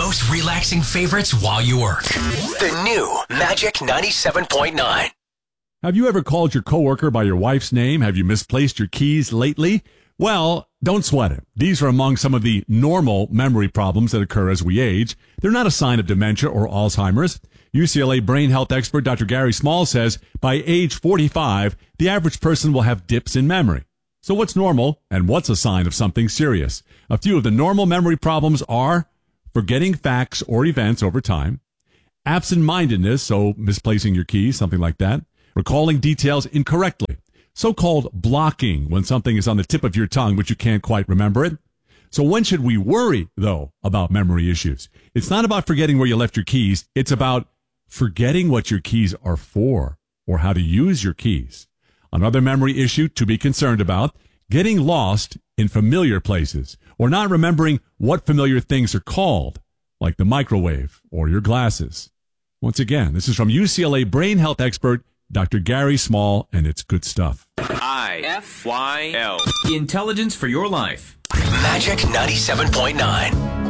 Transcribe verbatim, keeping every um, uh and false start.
most relaxing favorites while you work. The new Magic ninety-seven point nine. Have you ever called your coworker by your wife's name? Have you misplaced your keys lately? Well, don't sweat it. These are among some of the normal memory problems that occur as we age. They're not a sign of dementia or Alzheimer's. U C L A brain health expert Doctor Gary Small says by age forty-five, the average person will have dips in memory. So what's normal and what's a sign of something serious? A few of the normal memory problems are forgetting facts or events over time, absent-mindedness, so misplacing your keys, something like that, recalling details incorrectly, so-called blocking when something is on the tip of your tongue but you can't quite remember it. So when should we worry, though, about memory issues? It's not about forgetting where you left your keys. It's about forgetting what your keys are for or how to use your keys. Another memory issue to be concerned about, getting lost in familiar places or not remembering what familiar things are called, like the microwave or your glasses. Once again, this is from U C L A brain health expert Doctor Gary Small, and it's good stuff. I F Y L. Intelligence for your life. Magic ninety-seven point nine.